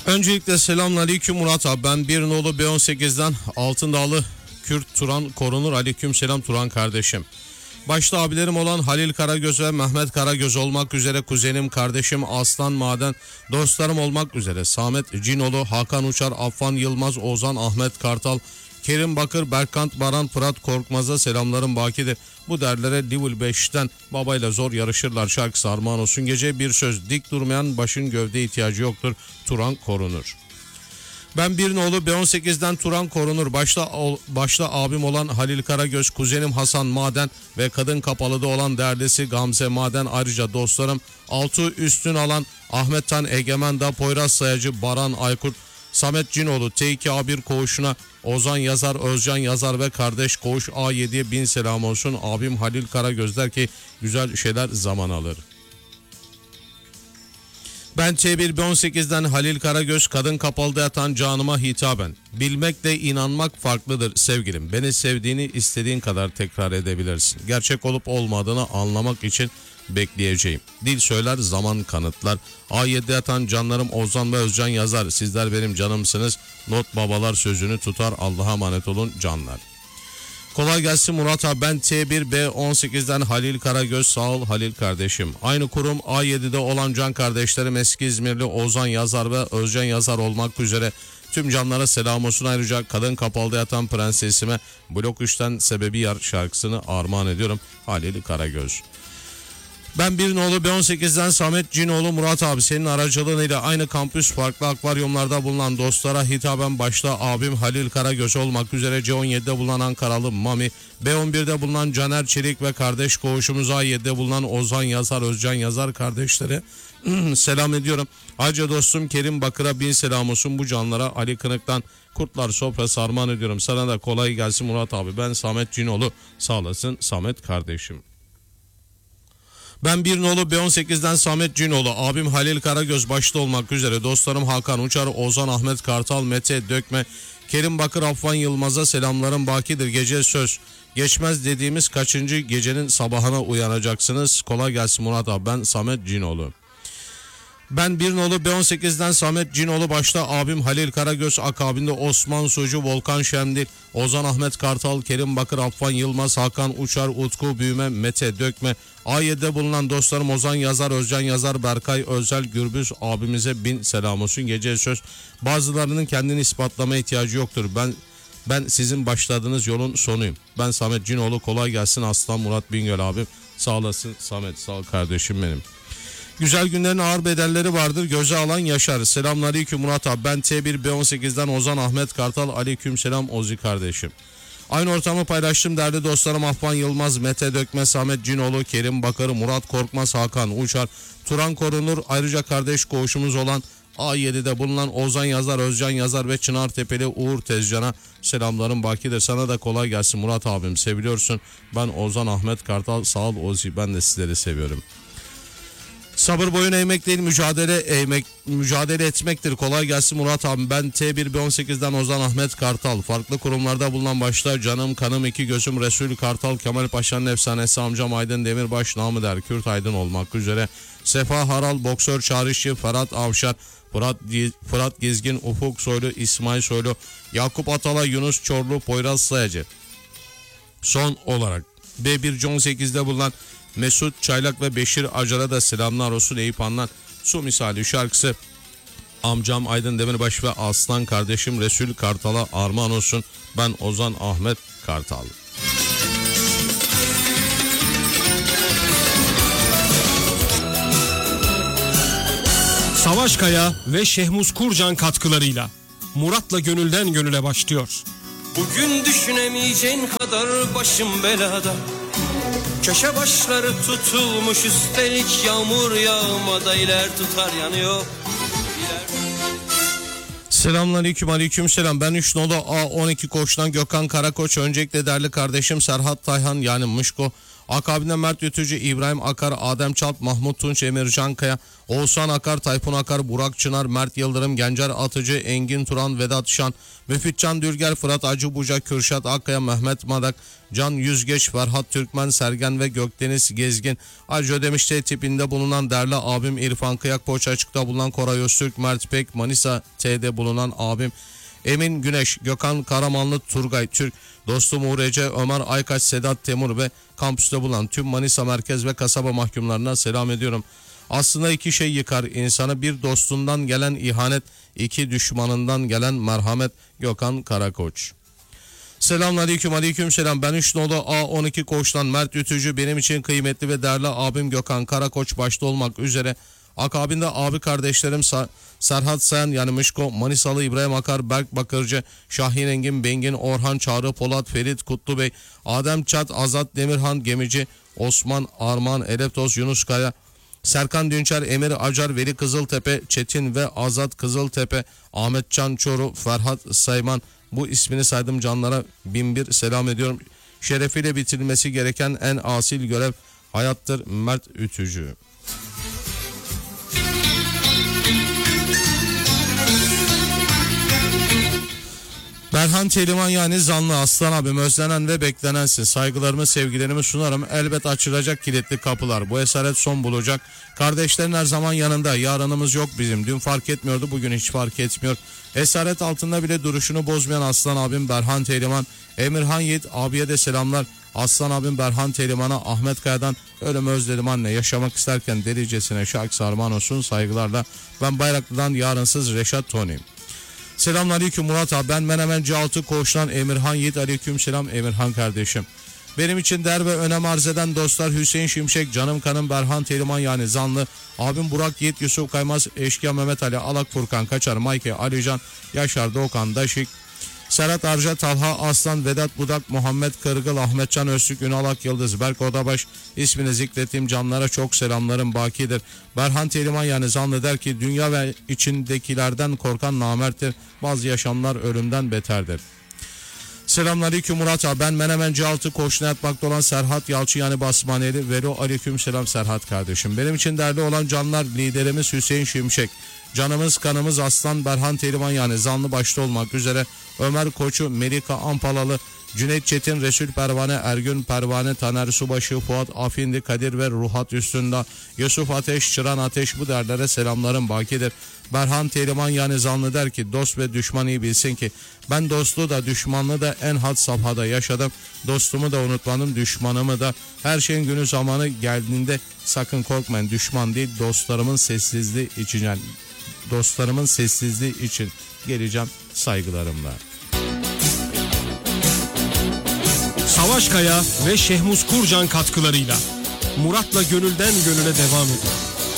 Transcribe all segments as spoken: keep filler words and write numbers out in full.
Öncelikle selamünaleyküm Murat abi. Ben bir nolu B on sekizden Altındağlı Kürt Turan Korunur. Aleyküm selam Turan kardeşim. Başta abilerim olan Halil Karagöz ve Mehmet Karagöz olmak üzere kuzenim, kardeşim Aslan Maden, dostlarım olmak üzere Samet Cinoğlu, Hakan Uçar, Affan Yılmaz, Ozan Ahmet Kartal, Kerim Bakır, Berkant Baran, Fırat Korkmaz'a selamlarım bakidir. Bu derlere Level beşten babayla zor yarışırlar şarkısı armağan olsun. Gece bir söz, dik durmayan başın gövde ihtiyacı yoktur. Turan Korunur. Ben bir nolu B on sekizden Turan Korunur. Başta, başta abim olan Halil Karagöz, kuzenim Hasan Maden ve kadın kapalıda olan değerlisi Gamze Maden. Ayrıca dostlarım altı üstün alan Ahmet Tan Egemen Da, Poyraz Sayacı, Baran Aykurt, Samet Cinoğlu, T iki A bir koğuşuna Ozan Yazar, Özcan Yazar ve kardeş koğuş A yediye bin selam olsun. Abim Halil Karagöz der ki güzel şeyler zaman alır. Ben T bir B on sekizden Halil Karagöz, kadın kapalıda yatan canıma hitaben. Bilmekle inanmak farklıdır sevgilim. Beni sevdiğini istediğin kadar tekrar edebilirsin. Gerçek olup olmadığını anlamak için bekleyeceğim. Dil söyler, zaman kanıtlar. A yedide yatan canlarım Ozan ve Özcan Yazar. Sizler benim canımsınız. Not babalar sözünü tutar. Allah'a emanet olun canlar. Kolay gelsin Murat abi. Ben T bir B on sekizden Halil Karagöz. Sağ ol Halil kardeşim. Aynı kurum A yedide olan can kardeşlerim eski İzmirli Ozan Yazar ve Özcan Yazar olmak üzere tüm canlara selam olsun. Ayrıca kadın kapalıda yatan prensesime Blok üçten Sebebi Yar şarkısını armağan ediyorum. Halil Karagöz. Ben bir nolu B on sekizden Samet Cinoğlu. Murat abi, senin aracılığıyla aynı kampüs farklı akvaryumlarda bulunan dostlara hitaben başta abim Halil Karagöz olmak üzere C on yedide bulunan Ankaralı Mami, B on birde bulunan Caner Çelik ve kardeş koğuşumuz A yedide bulunan Ozan Yazar, Özcan Yazar kardeşlere selam ediyorum. Ayrıca dostum Kerim Bakır'a bin selam olsun. Bu canlara Ali Kınık'tan Kurtlar Sofrası armağan ediyorum. Sana da kolay gelsin Murat abi. Ben Samet Cinoğlu. Sağ olasın Samet kardeşim. Ben bir nolu B on sekizden Samet Cinoğlu, abim Halil Karagöz başta olmak üzere dostlarım Hakan Uçar, Ozan Ahmet Kartal, Mete Dökme, Kerim Bakır, Affan Yılmaz'a selamlarım bakidir. Gece söz geçmez dediğimiz kaçıncı gecenin sabahına uyanacaksınız. Kolay gelsin Murat abi. Ben Samet Cinoğlu. Ben bir nolu B on sekizden Samet Cinoğlu, başta abim Halil Karagöz, akabinde Osman Sucu, Volkan Şemdil, Ozan Ahmet Kartal, Kerim Bakır, Affan Yılmaz, Hakan Uçar, Utku Büyüme, Mete Dökme, A yedide bulunan dostlarım Ozan Yazar, Özcan Yazar, Berkay Özel, Gürbüz abimize bin selam olsun. Gece söz, bazılarının kendini ispatlama ihtiyacı yoktur. Ben ben sizin başladığınız yolun sonuyum. Ben Samet Cinoğlu. Kolay gelsin Aslan Murat Bingöl abim. Sağ olasın Samet, sağ ol kardeşim benim. Güzel günlerin ağır bedelleri vardır. Göze alan yaşar. Selamünaleyküm Murat abi. Ben T bir B on sekizden Ozan Ahmet Kartal. Aleyküm selam Ozi kardeşim. Aynı ortamı paylaştım değerli dostlarım Affan Yılmaz, Mete Dökme, Samet Cinoğlu, Kerim Bakır, Murat Korkmaz, Hakan Uçar, Turan Korunur. Ayrıca kardeş koğuşumuz olan A yedide bulunan Ozan Yazar, Özcan Yazar ve Çınartepe'li Uğur Tezcan'a selamlarım bakidir. Sana da kolay gelsin Murat abim. Seviliyorsun. Ben Ozan Ahmet Kartal. Sağ ol Ozi. Ben de sizleri seviyorum. Sabır boyun eğmek değil, mücadele eğmek, mücadele etmektir. Kolay gelsin Murat abi. Ben T bir B on sekizden Ozan Ahmet Kartal. Farklı kurumlarda bulunan başta canım kanım iki gözüm Resul Kartal, Kemal Paşa'nın efsanesi amcam Aydın Demirbaş, namı der Kürt Aydın olmak üzere Sefa Haral, boksör Çağrışçı, Ferhat Avşar, Fırat, Fırat Gizgin, Ufuk Soylu, İsmail Soylu, Yakup Atalay, Yunus Çorlu, Poyraz Sayacı. Son olarak B bir C on sekizde bulunan Mesut Çaylak ve Beşir Acar'a da selamlar olsun. Eyüp Anlan Su Misali şarkısı amcam Aydın Demirbaş ve Aslan kardeşim Resul Kartal'a armağan olsun. Ben Ozan Ahmet Kartal. Savaş Kaya ve Şehmuz Kurcan katkılarıyla Murat'la Gönülden Gönüle başlıyor. Bugün düşünemeyeceğin kadar başım belada. Köşe başları tutulmuş, üstelik yağmur yağmada iler tutar yanıyor. Selamünaleyküm, aleyküm selam. Ben üç nolu A on iki koçtan Gökhan Karakoç. Öncelikle değerli kardeşim Serhat Tayhan yani Mışko, Akabinde Mert Ütücü, İbrahim Akar, Adem Çalp, Mahmut Tunç, Emircan Kaya, Oğuzhan Akar, Tayfun Akar, Burak Çınar, Mert Yıldırım, Gencer Atıcı, Engin Turan, Vedat Şan, Müfitcan Dülger, Fırat Acıbuca, Kürşat Akkaya, Mehmet Madak, Can Yüzgeç, Ferhat Türkmen, Sergen ve Gökdeniz Gezgin. Ayrıca Ödemiş'te tipinde bulunan değerli abim İrfan Kıyak, Poğaça Açık'ta bulunan Koray Öztürk, Mert Pek, Manisa T'de bulunan abim Emin Güneş, Gökhan Karamanlı, Turgay Türk, dostum Uğur Ece, Ömer Aykaç, Sedat Temur ve kampüste bulunan tüm Manisa merkez ve kasaba mahkumlarına selam ediyorum. Aslında iki şey yıkar insanı: bir dostundan gelen ihanet, iki düşmanından gelen merhamet. Gökhan Karakoç. Selamünaleyküm, aleyküm selam. Ben üç nolu A on iki Koç'tan Mert Ütücü, benim için kıymetli ve değerli abim Gökhan Karakoç başta olmak üzere akabinde abi kardeşlerim Sa- Serhat Sayan yani Mışko, Manisalı İbrahim Akar, Berk Bakırcı, Şahin Engin, Bengin, Orhan Çağrı, Polat, Ferit Kutlubey, Adem Çat, Azat Demirhan Gemici, Osman Arman, Eleptos, Yunus Kaya, Serkan Dünçer, Emir Acar, Veli Kızıltepe, Çetin ve Azat Kızıltepe, Ahmet Can Çoru, Ferhat Sayman, bu ismini saydım canlara bin bir selam ediyorum. Şerefiyle bitirilmesi gereken en asil görev hayattır. Mert Ütücü. Berhan Teliman yani Zanlı, aslan abim, özlenen ve beklenensin. Saygılarımı, sevgilerimi sunarım. Elbet açılacak kilitli kapılar. Bu esaret son bulacak. Kardeşlerin her zaman yanında. Yarınımız yok bizim. Dün fark etmiyordu, bugün hiç fark etmiyor. Esaret altında bile duruşunu bozmayan aslan abim Berhan Teliman. Emirhan Yiğit abiye de selamlar. Aslan abim Berhan Teliman'a Ahmet Kaya'dan ölümü özledim anne. Yaşamak isterken delicesine şarkı armağan olsun. Saygılarla ben Bayraklı'dan yarınsız Reşat Tony. Selamünaleyküm Murat abi, ben Menemenci altı Koğuş'tan Emirhan Yiğit. Aleyküm selam Emirhan kardeşim. Benim için değer ve önem arz eden dostlar Hüseyin Şimşek, canım kanım Berhan Teliman yani Zanlı, abim Burak Yiğit, Yusuf Kaymaz, Eşkıya Mehmet Ali, Alak Furkan Kaçar, Mayke, Alican, Yaşar Doğukan Daşik, Serhat Arca, Talha Aslan, Vedat Budak, Muhammed Kırgıl, Ahmetcan Öztürk, Ünal Ak Yıldız, Berk Odabaş, ismini zikrettiğim canlara çok selamlarım bakidir. Berhan Teliman yani Zanlı der ki dünya ve içindekilerden korkan namerttir. Bazı yaşamlar ölümden beterdir. Selamünaleyküm Murat abi, ben Menemenci altı Koç'ta yatmakta olan Serhat Yalçı yani Basmaneli. Vero aleyküm selam Serhat kardeşim. Benim için değerli olan canlar liderimiz Hüseyin Şimşek. Canımız kanımız aslan Berhan Teliman yani Zanlı başta olmak üzere Ömer Koçu, Melika Ampalalı, Cüneyt Çetin, Resul Pervane, Ergün Pervane, Taner Subaşı, Fuat Afindi, Kadir ve Ruhat Üstünda, Yusuf Ateş, Çıran Ateş, bu derlere selamlarım bakidir. Berhan Teliman yani Zanlı der ki dost ve düşman iyi bilsin ki ben dostluğu da düşmanlığı da en had safhada yaşadım. Dostumu da unutmadım, düşmanımı da. Her şeyin günü zamanı geldiğinde sakın korkmayın, düşman değil dostlarımın sessizliği için dostlarımın sessizliği için geleceğim saygılarımla. Savaş Kaya ve Şehmuz Kurcan katkılarıyla Murat'la gönülden gönüle devam ediyor.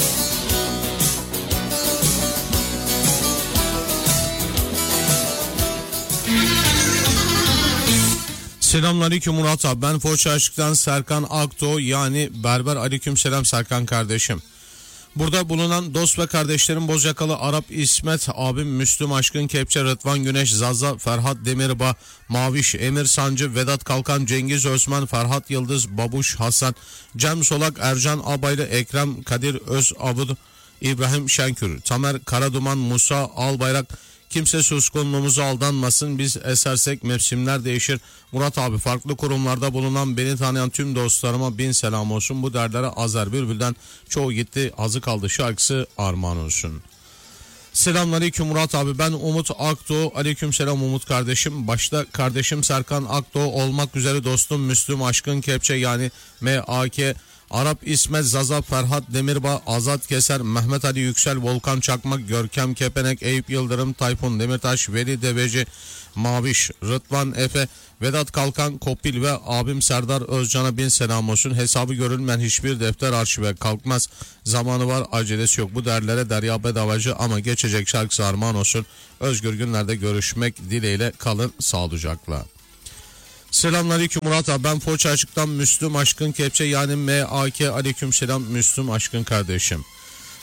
Selamünaleyküm Murat abi, ben Foça Aşık'tan Serkan Akdoğ yani Berber. Aleyküm selam Serkan kardeşim. Burada bulunan dost ve kardeşlerim Bozyakalı Arap İsmet abim, Müslüm Aşkın Kepçe, Rıdvan Güneş, Zaza, Ferhat Demirbağ, Maviş, Emir Sancı, Vedat Kalkan, Cengiz Özmen, Ferhat Yıldız, Babuş Hasan, Cem Solak, Ercan Abaylı, Ekrem Kadir Özabud, İbrahim Şenkür, Tamer Karaduman, Musa Albayrak. Kimse suskunluğumuza aldanmasın, biz esersek mevsimler değişir. Murat abi, farklı kurumlarda bulunan beni tanıyan tüm dostlarıma bin selam olsun. Bu derlere Azer Bülbül'den çoğu gitti azı kaldı şarkısı armağan olsun. Selamünaleyküm Murat abi, ben Umut Akdoğ. Aleyküm selam Umut kardeşim. Başta kardeşim Serkan Akdoğ olmak üzere dostum Müslüm Aşkın Kepçe yani M A K, Arap İsmet, Zaza, Ferhat Demirbağ, Azat Keser, Mehmet Ali Yüksel, Volkan Çakmak, Görkem Kepenek, Eyüp Yıldırım, Tayfun Demirtaş, Veli Deveci, Maviş, Rıdvan Efe, Vedat Kalkan, Kopil ve abim Serdar Özcan'a bin selam olsun. Hesabı görülmeyen hiçbir defter arşive kalkmaz. Zamanı var, acelesi yok. Bu derlere derya bedavacı ama geçecek şarkısı armağan olsun. Özgür günlerde görüşmek dileğiyle, kalın sağlıcakla. Selamünaleyküm Murat abi, ben Foça Açık'tan Müslüm Aşkın Kepçe yani M A K. Aleyküm selam Müslüm Aşkın kardeşim.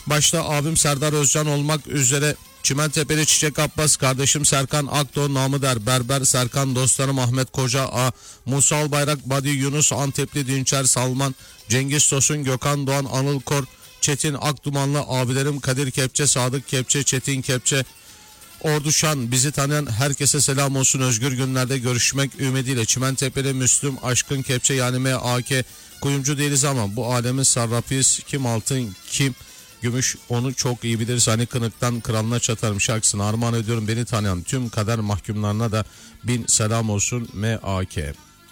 Başta abim Serdar Özcan olmak üzere Çimentepe'li Çiçek Abbas, kardeşim Serkan Akdoğan, namı der Berber Serkan, dostlarım Ahmet Koca A, Musa Albayrak, Badi Yunus, Antepli Dinçer Salman, Cengiz Tosun, Gökhan Doğan, Anıl Kor, Çetin Akdumanlı, abilerim Kadir Kepçe, Sadık Kepçe, Çetin Kepçe, Orduşan, bizi tanıyan herkese selam olsun. Özgür günlerde görüşmek ümidiyle. Çimentepe'li Müslüm Aşkın Kepçe, yani M A K, kuyumcu değiliz ama bu alemin sarrafıyız. Kim altın kim gümüş onu çok iyi biliriz. Hani kınıktan kralına çatarım şarkısını armağan ediyorum. Beni tanıyan tüm kader mahkumlarına da bin selam olsun. M A K.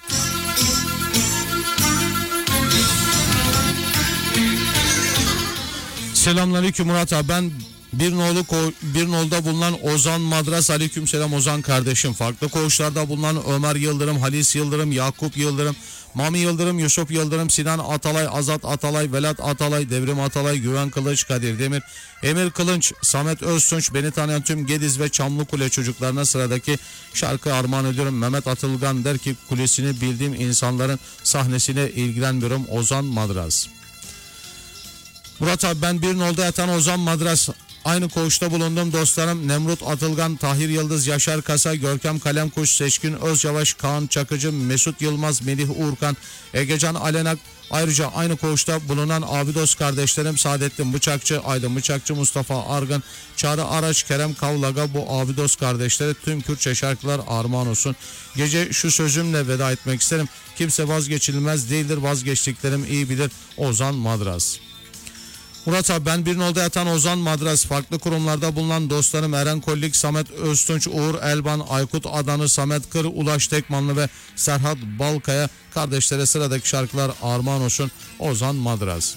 Selamünaleyküm Murat abi, ben bir nolu bir nolda bulunan Ozan Madras, aleykümselam Ozan kardeşim. Farklı koğuşlarda bulunan Ömer Yıldırım, Halis Yıldırım, Yakup Yıldırım, Mami Yıldırım, Yusuf Yıldırım, Sinan Atalay, Azat Atalay, Velat Atalay, Devrim Atalay, Güven Kılıç, Kadir Demir, Emir Kılınç, Samet Öztunç, beni tanıyan tüm Gediz ve Çamlıkule çocuklarına sıradaki şarkı armağan ediyorum. Mehmet Atılgan der ki, kulesini bildiğim insanların sahnesine ilgilenmiyorum. Ozan Madras. Murat abi, ben bir nolda yatan Ozan Madras. Aynı koğuşta bulundum dostlarım Nemrut Atılgan, Tahir Yıldız, Yaşar Kasa, Görkem Kalemkuş, Seçkin Özyavaş, Kaan Çakıcı, Mesut Yılmaz, Melih Uğurkan, Egecan Alenak. Ayrıca aynı koğuşta bulunan abi dost kardeşlerim Saadettin Bıçakçı, Aydın Bıçakçı, Mustafa Argın, Çağrı Araç, Kerem Kavlaga, bu abi dost kardeşlere tüm Kürtçe şarkılar armağan olsun. Gece şu sözümle veda etmek isterim. Kimse vazgeçilmez değildir, vazgeçtiklerim iyi bilir. Ozan Madras. Murat abi, ben bir nolda yatan Ozan Madras. Farklı kurumlarda bulunan dostlarım Eren Kollik, Samet Öztunç, Uğur Elban, Aykut Adanı, Samet Kır, Ulaş Tekmanlı ve Serhat Balkaya kardeşlere sıradaki şarkılar armağan olsun. Ozan Madras.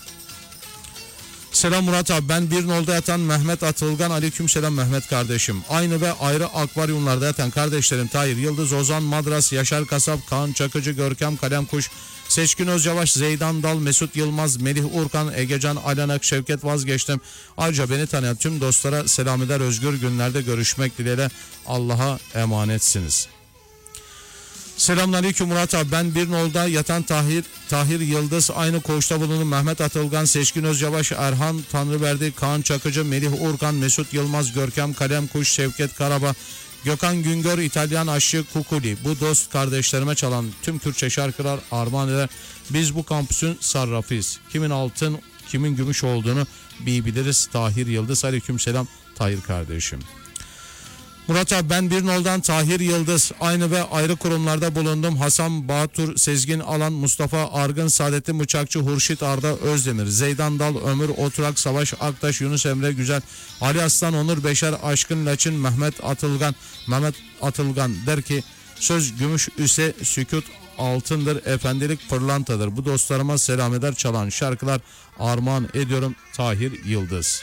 Selam Murat abi, ben bir nolda yatan Mehmet Atılgan, aleykümselam Mehmet kardeşim. Aynı ve ayrı akvaryumlarda yatan kardeşlerim Tahir Yıldız, Ozan Madras, Yaşar Kasap, Kaan Çakıcı, Görkem Kalemkuş, Seçkin Özyavaş, Zeydan Dal, Mesut Yılmaz, Melih Urkan, Egecan Alanak, Şevket Vazgeçtim. Ayrıca beni tanıyan tüm dostlara selam eder. Özgür günlerde görüşmek dileğiyle, Allah'a emanetsiniz. Selamünaleyküm Murat abi, ben bir nolda yatan Tahir Tahir Yıldız, aynı koğuşta bulunan Mehmet Atılgan, Seçkin Özyavaş, Erhan Tanrıverdi, Kaan Çakıcı, Melih Urkan, Mesut Yılmaz, Görkem Kalemkuş, Şevket Karaba, Gökhan Güngör, İtalyan Aşçı Kukuli. Bu dost kardeşlerime çalan tüm Türkçe şarkılar armağan eder. Biz bu kampüsün sarrafıyız. Kimin altın kimin gümüş olduğunu bir biliriz. Tahir Yıldız, aleykümselam Tahir kardeşim. Murat abi, ben bir noldan Tahir Yıldız, aynı ve ayrı kurumlarda bulundum. Hasan Batur, Sezgin Alan, Mustafa Argın, Saadettin Bıçakçı, Hurşit Arda Özdemir, Zeydan Dal, Ömür Oturak, Savaş Aktaş, Yunus Emre Güzel, Ali Aslan, Onur Beşer, Aşkın Laçın, Mehmet Atılgan. Mehmet Atılgan der ki, söz gümüş ise sükut altındır, efendilik pırlantadır. Bu dostlarıma selam eder, çalan şarkılar armağan ediyorum. Tahir Yıldız.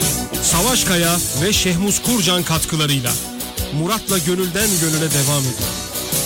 Savaş Kaya ve Şehmuz Kurcan katkılarıyla Murat'la Gönülden Gönüle devam ediyor.